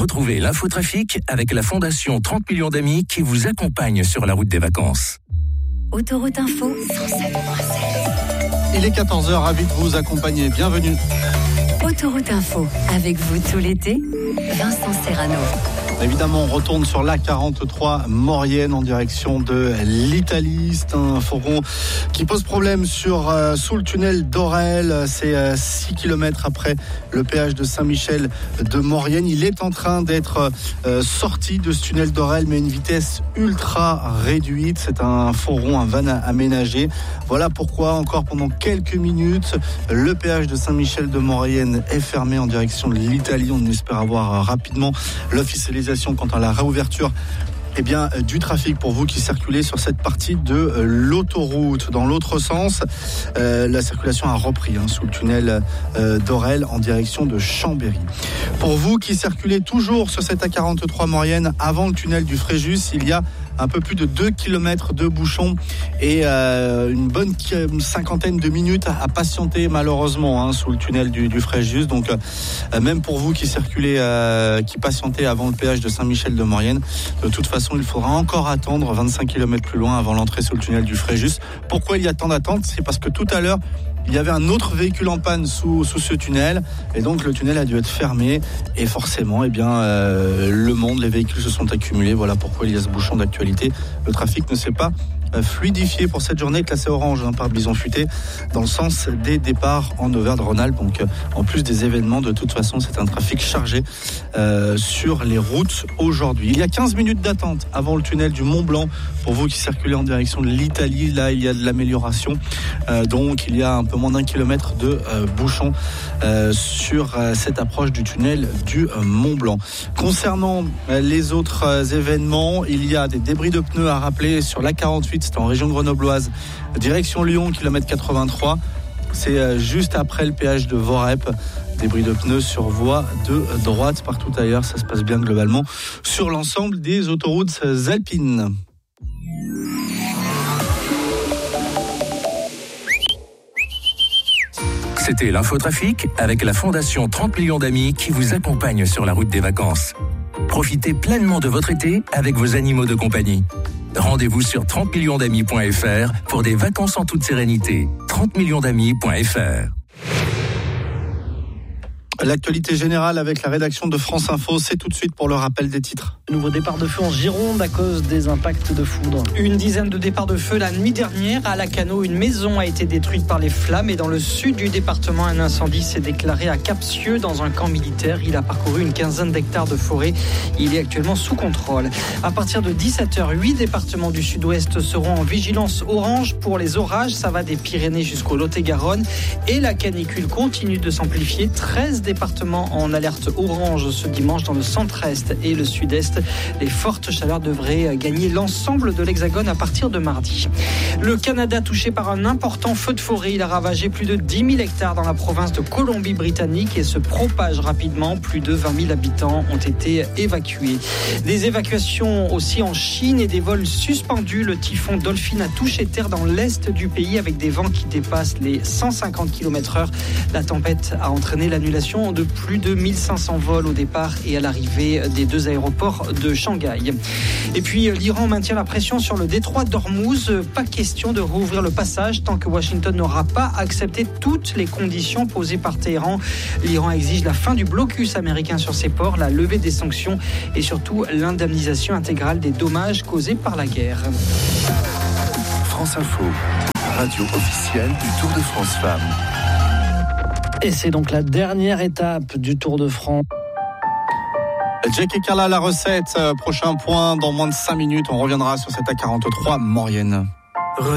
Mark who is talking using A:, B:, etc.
A: Retrouvez l'infotrafic avec la Fondation 30 millions d'amis qui vous accompagne sur la route des vacances.
B: Autoroute Info 107.7.
C: Il est 14h, ravi de vous accompagner. Bienvenue.
B: Autoroute Info, avec vous tout l'été, Vincent Serrano.
C: Évidemment, on retourne sur l'A43 Maurienne en direction de l'Italie. C'est un fourgon qui pose problème sous le tunnel d'Orel. C'est 6 km après le péage de Saint-Michel de Maurienne. Il est en train d'être sorti de ce tunnel d'Orel, mais à une vitesse ultra réduite. C'est un fourgon, un van aménagé. Voilà pourquoi, encore pendant quelques minutes, le péage de Saint-Michel de Maurienne est fermé en direction de l'Italie. On espère avoir rapidement l'officialisation quant à la réouverture du trafic pour vous qui circulez sur cette partie de l'autoroute. Dans l'autre sens, la circulation a repris sous le tunnel d'Orel en direction de Chambéry. Pour vous qui circulez toujours sur cette A43 Maurienne avant le tunnel du Fréjus, il y a un peu plus de 2 km de bouchons et une bonne cinquantaine de minutes à patienter malheureusement sous le tunnel du Fréjus. Donc même pour vous qui circulez, qui patientez avant le péage de Saint-Michel de Maurienne, de toute façon il faudra encore attendre 25 km plus loin avant l'entrée sous le tunnel du Fréjus. Pourquoi il y a tant d'attente ? C'est parce que tout à l'heure il y avait un autre véhicule en panne sous ce tunnel et donc le tunnel a dû être fermé et forcément les véhicules se sont accumulés. Voilà pourquoi il y a ce bouchon d'actualité. Le trafic ne s'est pas fluidifié pour cette journée classée orange par Bison Futé dans le sens des départs en Auvergne-Rhône-Alpes. Donc en plus des événements, de toute façon c'est un trafic chargé sur les routes aujourd'hui. Il y a 15 minutes d'attente avant le tunnel du Mont-Blanc pour vous qui circulez en direction de l'Italie. Là il y a de l'amélioration, donc il y a un peu moins d'1 kilomètre de bouchons sur cette approche du tunnel du Mont-Blanc. Concernant les autres événements, il y a des débris de pneus à rappeler sur l'A48, c'est en région grenobloise, direction Lyon, kilomètre 83. C'est juste après le péage de Vorep. Débris de pneus sur voie de droite. Partout ailleurs, ça se passe bien globalement sur l'ensemble des autoroutes alpines.
A: C'était l'infotrafic avec la Fondation 30 millions d'amis qui vous accompagne sur la route des vacances. Profitez pleinement de votre été avec vos animaux de compagnie. Rendez-vous sur 30millionsdamis.fr pour des vacances en toute sérénité. 30millionsdamis.fr.
C: L'actualité générale avec la rédaction de France Info, c'est tout de suite pour le rappel des titres.
D: Nouveau départ de feu en Gironde à cause des impacts de foudre. Une dizaine de départs de feu la nuit dernière. À Lacanau, une maison a été détruite par les flammes et dans le sud du département, un incendie s'est déclaré à Capsieux dans un camp militaire. Il a parcouru une quinzaine d'hectares de forêt. Il est actuellement sous contrôle. À partir de 17h, 8 départements du sud-ouest seront en vigilance orange pour les orages. Ça va des Pyrénées jusqu'au Lot-et-Garonne et la canicule continue de s'amplifier. 13 départements en alerte orange ce dimanche dans le centre-est et le sud-est. Les fortes chaleurs devraient gagner l'ensemble de l'Hexagone à partir de mardi. Le Canada touché par un important feu de forêt. Il a ravagé plus de 10 000 hectares dans la province de Colombie-Britannique et se propage rapidement. Plus de 20 000 habitants ont été évacués. Des évacuations aussi en Chine et des vols suspendus. Le typhon Dolphin a touché terre dans l'est du pays avec des vents qui dépassent les 150 km/h. La tempête a entraîné l'annulation de plus de 1500 vols au départ et à l'arrivée des deux aéroports de Shanghai. Et puis l'Iran maintient la pression sur le détroit d'Ormuz. Pas question de rouvrir le passage tant que Washington n'aura pas accepté toutes les conditions posées par Téhéran. L'Iran exige la fin du blocus américain sur ses ports, la levée des sanctions et surtout l'indemnisation intégrale des dommages causés par la guerre.
E: France Info, radio officielle du Tour de France Femmes.
D: Et c'est donc la dernière étape du Tour de France.
C: Jack et Carla, la recette. Prochain point dans moins de 5 minutes. On reviendra sur cette A43 Maurienne.